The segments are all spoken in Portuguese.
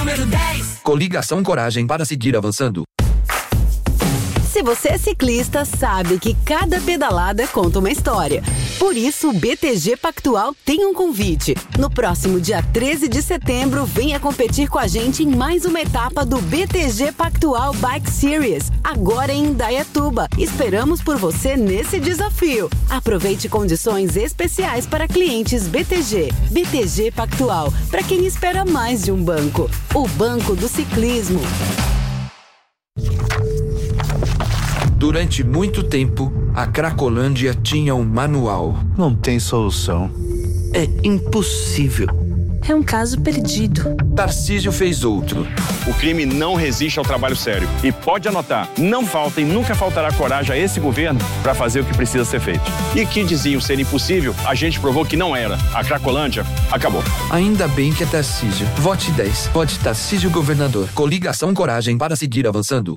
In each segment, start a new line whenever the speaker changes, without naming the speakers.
número 10.
Coligação Coragem para seguir avançando.
Se você é ciclista, sabe que cada pedalada conta uma história. Por isso, o BTG Pactual tem um convite. No próximo dia 13 de setembro, venha competir com a gente em mais uma etapa do BTG Pactual Bike Series, agora em Indaiatuba. Esperamos por você nesse desafio. Aproveite condições especiais para clientes BTG. BTG Pactual, para quem espera mais de um banco. O banco do ciclismo.
Durante muito tempo, a Cracolândia tinha um manual.
Não tem solução.
É impossível.
É um caso perdido.
Tarcísio fez outro.
O crime não resiste ao trabalho sério. E pode anotar, não falta e nunca faltará coragem a esse governo para fazer o que precisa ser feito. E que diziam ser impossível, a gente provou que não era. A Cracolândia acabou.
Ainda bem que é Tarcísio. Vote 10. Vote Tarcísio governador. Coligação Coragem para seguir avançando.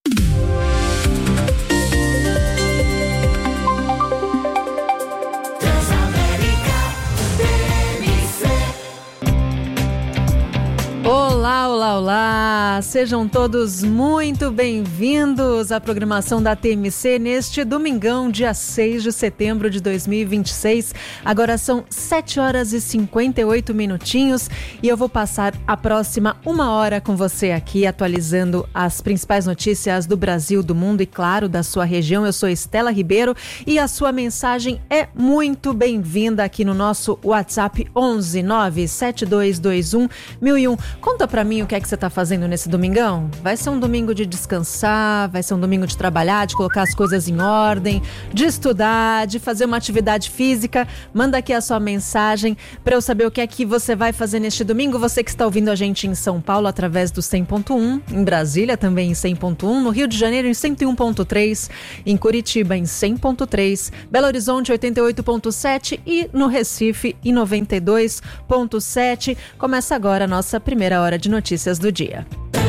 Olá, olá, olá! Sejam todos muito bem-vindos à programação da TMC neste domingão, dia 6 de setembro de 2026. Agora são 7 horas e 58 minutinhos e eu vou passar a próxima 1 hora com você aqui, atualizando as principais notícias do Brasil, do mundo e, claro, da sua região. Eu sou Estela Ribeiro e a sua mensagem é muito bem-vinda aqui no nosso WhatsApp 11 97221 1001. Conta pra mim o que é que você tá fazendo nesse domingão. Vai ser um domingo de descansar, vai ser um domingo de trabalhar, de colocar as coisas em ordem, de estudar, de fazer uma atividade física. Manda aqui a sua mensagem pra eu saber o que é que você vai fazer neste domingo. Você que está ouvindo a gente em São Paulo através do 100.1, em Brasília também em 100.1, no Rio de Janeiro em 101.3, em Curitiba em 100.3, Belo Horizonte 88.7 e no Recife em 92.7. Começa agora a nossa primeira hora de notícias do dia.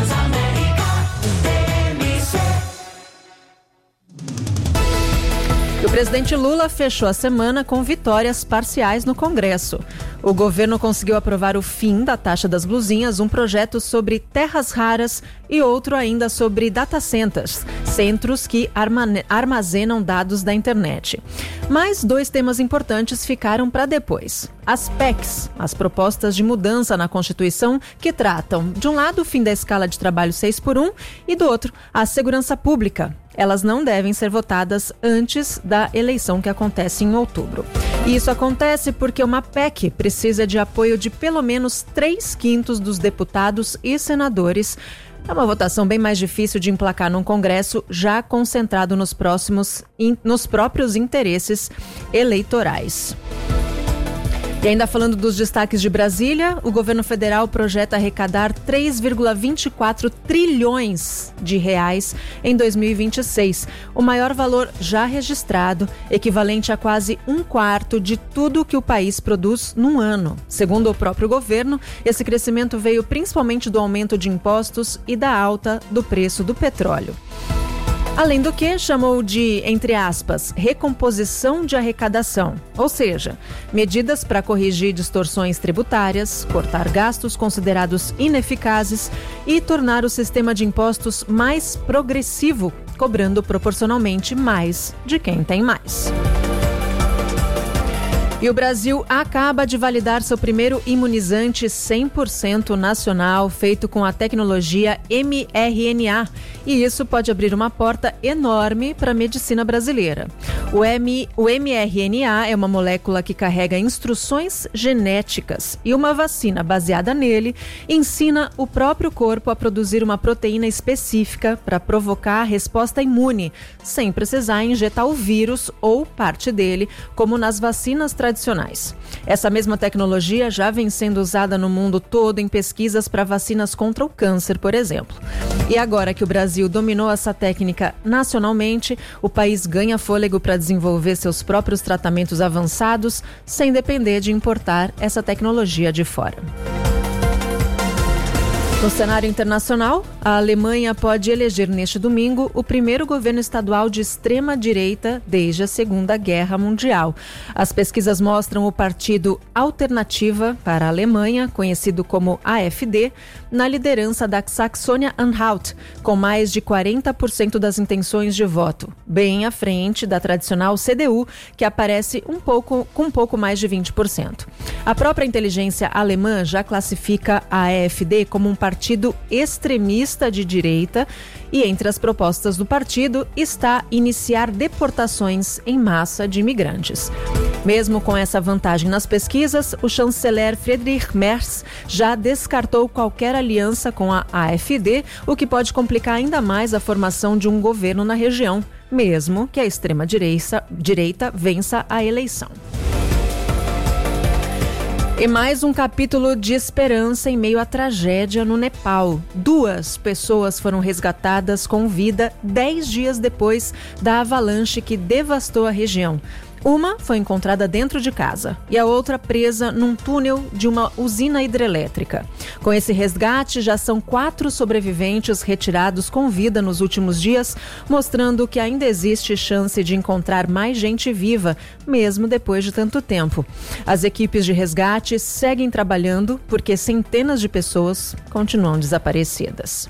O presidente Lula fechou a semana com vitórias parciais no Congresso. O governo conseguiu aprovar o fim da taxa das blusinhas, um projeto sobre terras raras e outro ainda sobre data centers, centros que armazenam dados da internet. Mas 2 temas importantes ficaram para depois. As PECs, as propostas de mudança na Constituição, que tratam, de um lado, o fim da escala de trabalho 6x1 e do outro, a segurança pública. Elas não devem ser votadas antes da eleição que acontece em outubro. E isso acontece porque uma PEC precisa de apoio de pelo menos 3/5 dos deputados e senadores. É uma votação bem mais difícil de emplacar num Congresso já concentrado nos próprios interesses eleitorais. E ainda falando dos destaques de Brasília, o governo federal projeta arrecadar 3,24 trilhões de reais em 2026, o maior valor já registrado, equivalente a quase 1/4 de tudo que o país produz num ano. Segundo o próprio governo, esse crescimento veio principalmente do aumento de impostos e da alta do preço do petróleo. Além do que, chamou de, entre aspas, recomposição de arrecadação, ou seja, medidas para corrigir distorções tributárias, cortar gastos considerados ineficazes e tornar o sistema de impostos mais progressivo, cobrando proporcionalmente mais de quem tem mais. E o Brasil acaba de validar seu primeiro imunizante 100% nacional, feito com a tecnologia mRNA. E isso pode abrir uma porta enorme para a medicina brasileira. O mRNA é uma molécula que carrega instruções genéticas e uma vacina baseada nele ensina o próprio corpo a produzir uma proteína específica para provocar a resposta imune, sem precisar injetar o vírus ou parte dele, como nas vacinas tradicionais. Essa mesma tecnologia já vem sendo usada no mundo todo em pesquisas para vacinas contra o câncer, por exemplo. E agora que o Brasil dominou essa técnica nacionalmente, o país ganha fôlego para desenvolver seus próprios tratamentos avançados, sem depender de importar essa tecnologia de fora. No cenário internacional, a Alemanha pode eleger neste domingo o primeiro governo estadual de extrema-direita desde a Segunda Guerra Mundial. As pesquisas mostram o partido Alternativa para a Alemanha, conhecido como AfD, na liderança da Saxônia-Anhalt, com mais de 40% das intenções de voto, bem à frente da tradicional CDU, que aparece com um pouco mais de 20%. A própria inteligência alemã já classifica a AfD como um partido extremista de direita e entre as propostas do partido está iniciar deportações em massa de imigrantes. Mesmo com essa vantagem nas pesquisas, o chanceler Friedrich Merz já descartou qualquer aliança com a AfD, o que pode complicar ainda mais a formação de um governo na região, mesmo que a extrema-direita vença a eleição. E mais um capítulo de esperança em meio à tragédia no Nepal. 2 pessoas foram resgatadas com vida 10 dias depois da avalanche que devastou a região. Uma foi encontrada dentro de casa e a outra presa num túnel de uma usina hidrelétrica. Com esse resgate, já são 4 sobreviventes retirados com vida nos últimos dias, mostrando que ainda existe chance de encontrar mais gente viva, mesmo depois de tanto tempo. As equipes de resgate seguem trabalhando porque centenas de pessoas continuam desaparecidas.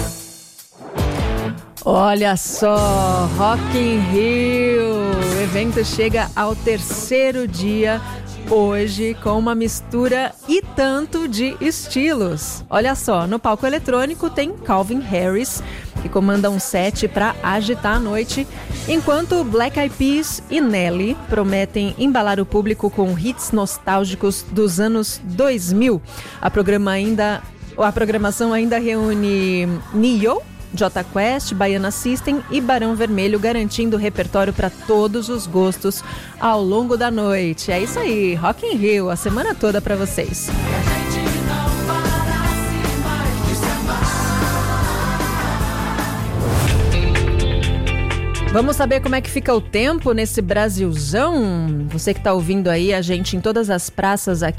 Olha só, Rock in Rio! O evento chega ao 3º dia hoje com uma mistura e tanto de estilos. Olha só, no palco eletrônico tem Calvin Harris, que comanda um set para agitar a noite, enquanto Black Eyed Peas e Nelly prometem embalar o público com hits nostálgicos dos anos 2000. A programação ainda reúne Ne-Yo, Jota Quest, Baiana System e Barão Vermelho, garantindo repertório para todos os gostos ao longo da noite. É isso aí, Rock in Rio, a semana toda para vocês. Vamos saber como é que fica o tempo nesse Brasilzão? Você que está ouvindo aí a gente em todas as praças aqui